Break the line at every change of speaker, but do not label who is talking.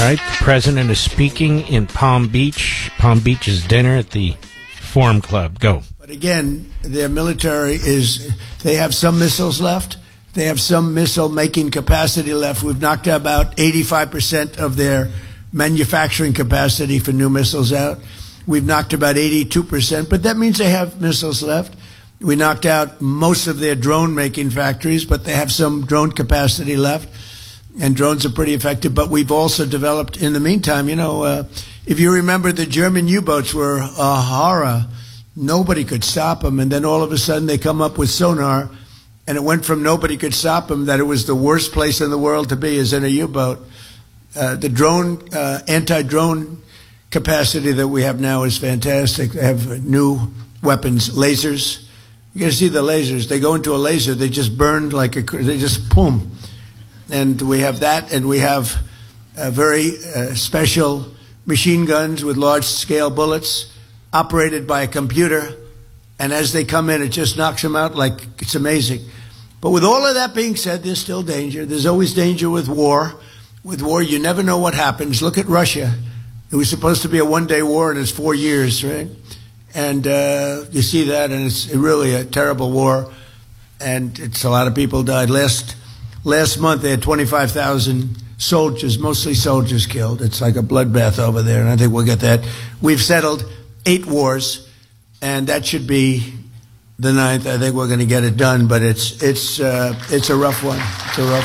right, the president is speaking in Palm Beach. Palm Beach's dinner at the Forum Club. Go.
But again, their military they have some missiles left. They have some missile-making capacity left. We've knocked out about 85% of their manufacturing capacity for new missiles out. We've knocked about 82%, but that means they have missiles left. We knocked out most of their drone-making factories, but they have some drone capacity left, and drones are pretty effective. But we've also developed, in the meantime, if you remember, the German U-boats were a horror. Nobody could stop them, and then all of a sudden they come up with sonar, and it went from nobody could stop them that it was the worst place in the world to be is in a U-boat. The drone, anti-drone capacity that we have now is fantastic. They have new weapons, lasers. You got to see the lasers. They go into a laser, they just burn they just boom. And we have that, and we have very special machine guns with large-scale bullets operated by a computer. And as they come in, it just knocks them out like it's amazing. But with all of that being said, there's still danger. There's always danger with war. With war, you never know what happens. Look at Russia. It was supposed to be a one-day war, and it's 4 years, right? And you see that, and it's really a terrible war. And it's a lot of people died. Last month, they had 25,000 soldiers, mostly soldiers, killed. It's like a bloodbath over there, and I think we'll get that. We've settled 8 wars. And that should be the 9th. I think we're going to get it done, but it's a rough one. It's a rough